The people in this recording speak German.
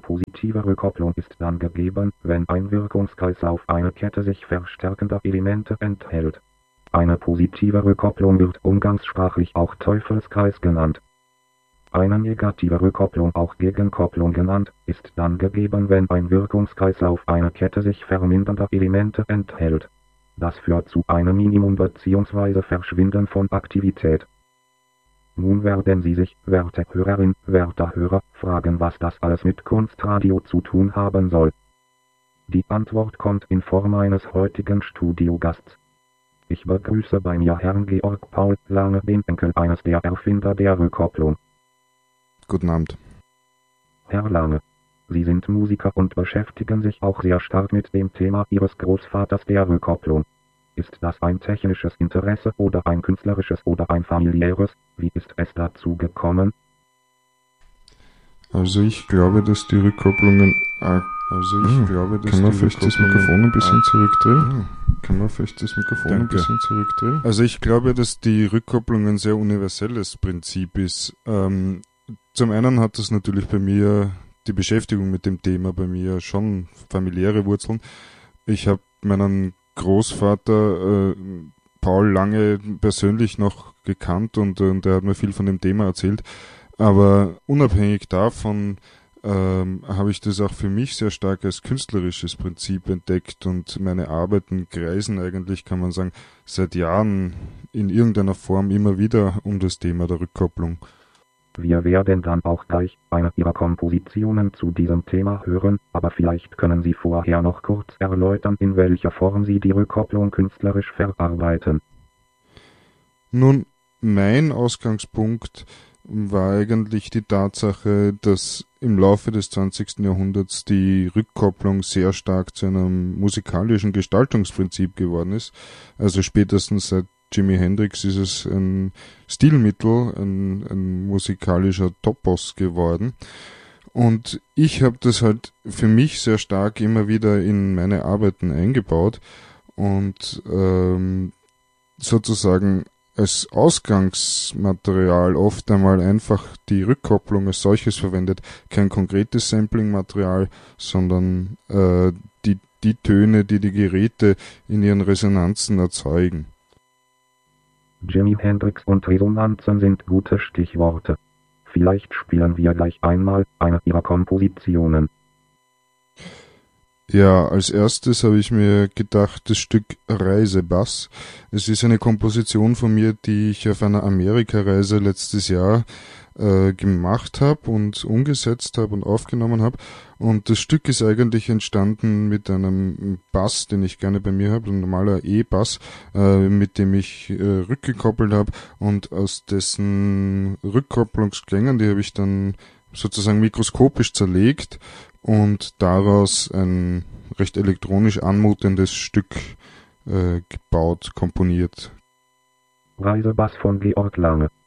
positive Rückkopplung ist dann gegeben, wenn ein Wirkungskreislauf eine Kette sich verstärkender Elemente enthält. Eine positive Rückkopplung wird umgangssprachlich auch Teufelskreis genannt. Eine negative Rückkopplung, auch Gegenkopplung genannt, ist dann gegeben, wenn ein Wirkungskreislauf eine Kette sich vermindernder Elemente enthält. Das führt zu einem Minimum bzw. Verschwinden von Aktivität. Nun werden Sie sich, werte Hörerin, werter Hörer, fragen, was das alles mit Kunstradio zu tun haben soll. Die Antwort kommt in Form eines heutigen Studiogasts. Ich begrüße bei mir Herrn Georg Paul Lange, den Enkel eines der Erfinder der Rückkopplung. Guten Abend. Herr Lange, Sie sind Musiker und beschäftigen sich auch sehr stark mit dem Thema Ihres Großvaters der Rückkopplung. Ist das ein technisches Interesse oder ein künstlerisches oder ein familiäres? Wie ist es dazu gekommen? Also ich glaube, dass die Rückkopplungen... Kann man vielleicht das Mikrofon ein bisschen zurückdrehen? Also ich glaube, dass die Rückkopplung ein sehr universelles Prinzip ist. Zum einen hat das natürlich bei mir, die Beschäftigung mit dem Thema bei mir schon familiäre Wurzeln. Ich habe meinen Großvater Paul Lange persönlich noch gekannt und er hat mir viel von dem Thema erzählt. Aber unabhängig davon habe ich das auch für mich sehr stark als künstlerisches Prinzip entdeckt und meine Arbeiten kreisen eigentlich, kann man sagen, seit Jahren in irgendeiner Form immer wieder um das Thema der Rückkopplung. Wir werden dann auch gleich eine Ihrer Kompositionen zu diesem Thema hören, aber vielleicht können Sie vorher noch kurz erläutern, in welcher Form Sie die Rückkopplung künstlerisch verarbeiten. Nun, mein Ausgangspunkt war eigentlich die Tatsache, dass im Laufe des 20. Jahrhunderts die Rückkopplung sehr stark zu einem musikalischen Gestaltungsprinzip geworden ist. Also spätestens seit Jimi Hendrix ist es ein Stilmittel, ein musikalischer Topos geworden. Und ich habe das halt für mich sehr stark immer wieder in meine Arbeiten eingebaut und sozusagen als Ausgangsmaterial oft einmal einfach die Rückkopplung als solches verwendet. Kein konkretes Sampling-Material, sondern die Töne, die die Geräte in ihren Resonanzen erzeugen. Jimi Hendrix und Resonanzen sind gute Stichworte. Vielleicht spielen wir gleich einmal eine Ihrer Kompositionen. Ja, als erstes habe ich mir gedacht, das Stück Reisebass. Es ist eine Komposition von mir, die ich auf einer Amerikareise letztes Jahr gemacht habe und umgesetzt habe und aufgenommen habe. Und das Stück ist eigentlich entstanden mit einem Bass, den ich gerne bei mir habe, ein normaler E-Bass, mit dem ich rückgekoppelt habe und aus dessen Rückkopplungsklängen, die habe ich dann sozusagen mikroskopisch zerlegt und daraus ein recht elektronisch anmutendes Stück komponiert. Reisebass von Georg Lange.